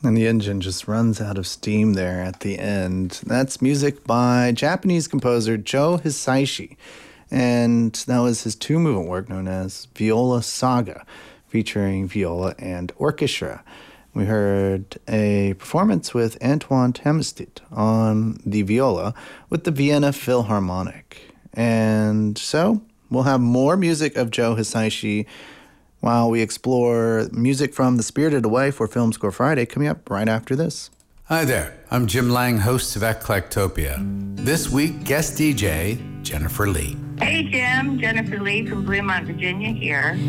And the engine just runs out of steam there at the end. That's music by Japanese composer Joe Hisaishi. And that was his two-movement work known as Viola Saga, featuring viola and orchestra. We heard a performance with Antoine Tamestit on the viola with the Vienna Philharmonic. And so we'll have more music of Joe Hisaishi while we explore music from The Spirited Away for Film Score Friday, coming up right after this. Hi there, I'm Jim Lang, host of Eclectopia. This week, guest DJ, Jennifer Lee. Hey Jim, Jennifer Lee from Fremont, Virginia here.